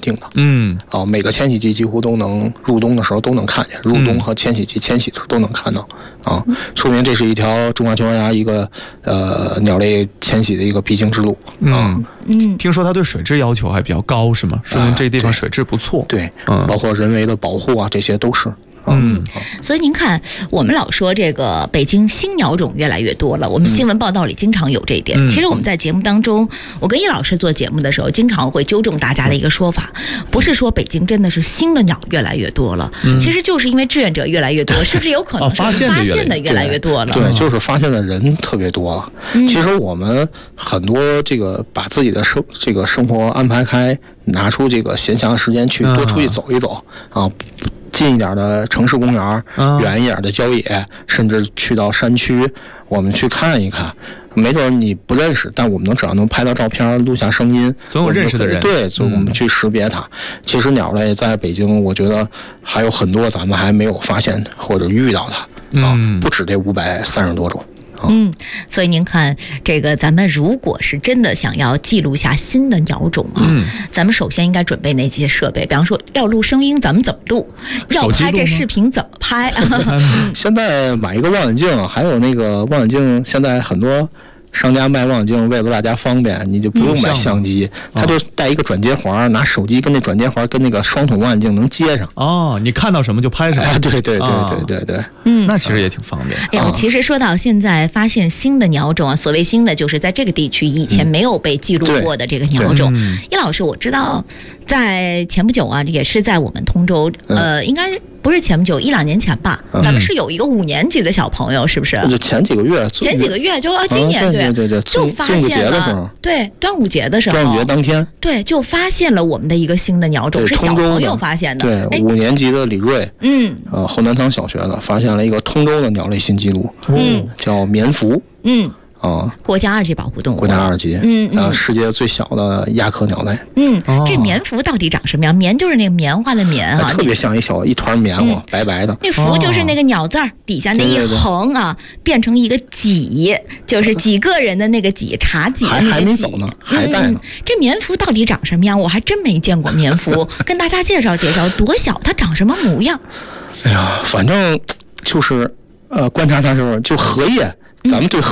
定的。每个迁徙季几乎都能入冬的时候都能看见，入冬和迁徙季迁徙的时候都能看到啊，说明这是一条中华悬崖一个鸟类迁徙的一个必经之路啊。 听说它对水质要求还比较高，是吗？说明这地方水质不错。 对，包括人为的保护啊，这些都是。 所以您看，我们老说这个北京新鸟种越来越多了，我们新闻报道里经常有这一点。其实我们在节目当中，我跟易老师做节目的时候，经常会纠正大家的一个说法，不是说北京真的是新的鸟越来越多了，其实就是因为志愿者越来越多，是不是有可能是发现的越来越多了？ 对，就是发现的人特别多了。其实我们很多这个把自己的生活安排开，拿出这个闲暇的时间去多出去走一走啊。近一点的城市公园，远一点的郊野，甚至去到山区，我们去看一看。没准你不认识，但我们只要能拍到照片、录下声音， 总有认识的人。 对，所以我们去识别它。其实鸟类在北京，我觉得还有很多咱们还没有发现或者遇到它啊，不止这530多种。 所以您看，这个咱们如果是真的想要记录下新的鸟种啊，咱们首先应该准备哪些设备？比方说，要录声音，咱们怎么录？要拍这视频怎么拍？ 现在买一个望远镜，还有那个望远镜，现在很多商家卖望远镜，为了大家方便，你就不用买相机，他就带一个转接环，拿手机跟那转接环跟那个双筒望远镜能接上。 你看到什么就拍什么。 对。 那其实也挺方便。 其实说到现在发现新的鸟种啊，所谓新的就是在这个地区以前没有被记录过的这个鸟种。易老师，我知道在前不久啊，也是在我们通州，应该不是前不久，1-2年前吧，咱们是有一个5年级的小朋友，是不是？ 就前几个月就今年对，就发现了，对，端午节的时候， 端午节当天， 对，就发现了我们的一个新的鸟种，是小朋友发现的。 对，5年级的李瑞，后南仓小学的发现了一个通州的鸟类新纪录，叫棉蝠， 国家2级保护动物， 国家2级，世界最小的亚科鸟类。 这棉蝠到底长什么样？棉就是那个棉花的棉啊， 特别像一团棉花，白白的。 那蝠就是那个鸟字儿底下那一横啊，变成一个几，就是几个人的那个几，茶几的那个几。 还没走呢，还在呢。 这棉蝠到底长什么样？我还真没见过棉蝠，跟大家介绍介绍，多小，它长什么模样？ 哎呀，反正就是观察它时候就荷叶，咱们对